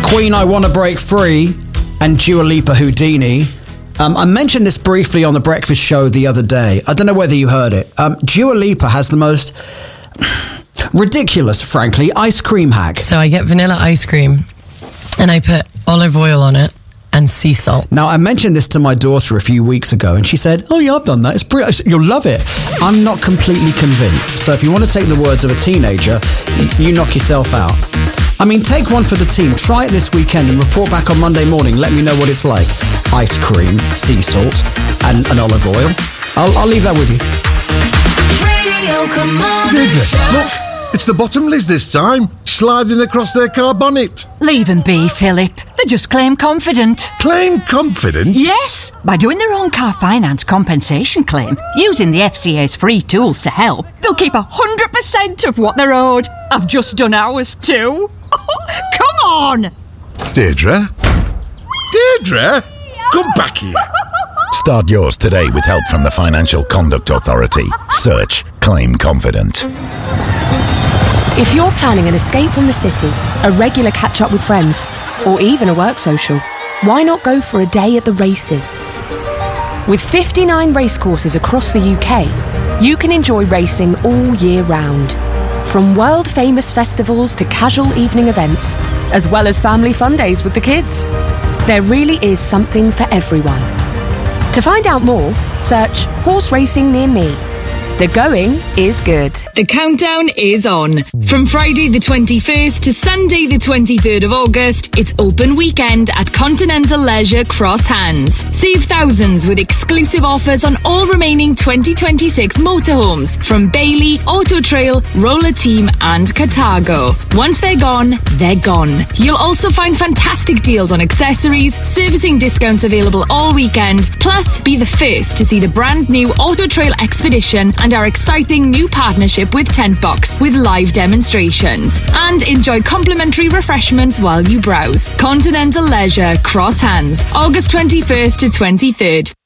Queen, I Wanna Break Free, and Dua Lipa, Houdini. I mentioned this briefly on The Breakfast Show the other day. I don't know whether you heard it. Dua Lipa has the most ridiculous, frankly, ice cream hack. So I get vanilla ice cream and I put olive oil on it and sea salt. Now, I mentioned this to my daughter a few weeks ago and she said, oh yeah, I've done that. It's brilliant. You'll love it. I'm not completely convinced. So if you want to take the words of a teenager, you knock yourself out. I mean, take one for the team. Try it this weekend and report back on Monday morning. Let me know what it's like. Ice cream, sea salt, and olive oil. I'll leave that with you. Radio, come on. Look, it's the Bottomleys this time, sliding across their car bonnet. Leave them be, Philip. They just claim confident. Claim confident? Yes, by doing their own car finance compensation claim, using the FCA's free tools to help, they'll keep 100% of what they're owed. I've just done ours too. Come on! Deirdre? Deirdre? Come back here. Start yours today with help from the Financial Conduct Authority. Search Claim Confident. If you're planning an escape from the city, a regular catch-up with friends, or even a work social, why not go for a day at the races? With 59 racecourses across the UK, you can enjoy racing all year round. From world-famous festivals to casual evening events, as well as family fun days with the kids. There really is something for everyone. To find out more, search Horse Racing Near Me. The going is good. The countdown is on. From Friday the 21st to Sunday the 23rd of August, it's open weekend at Continental Leisure Cross Hands. Save thousands with exclusive offers on all remaining 2026 motorhomes from Bailey, Auto Trail, Roller Team and Cartago. Once they're gone, they're gone. You'll also find fantastic deals on accessories, servicing discounts available all weekend, plus be the first to see the brand new Auto Trail Expedition and our exciting new partnership with Tent Box with live demonstrations. And enjoy complimentary refreshments while you browse. Continental Leisure Cross Hands, August 21st to 23rd.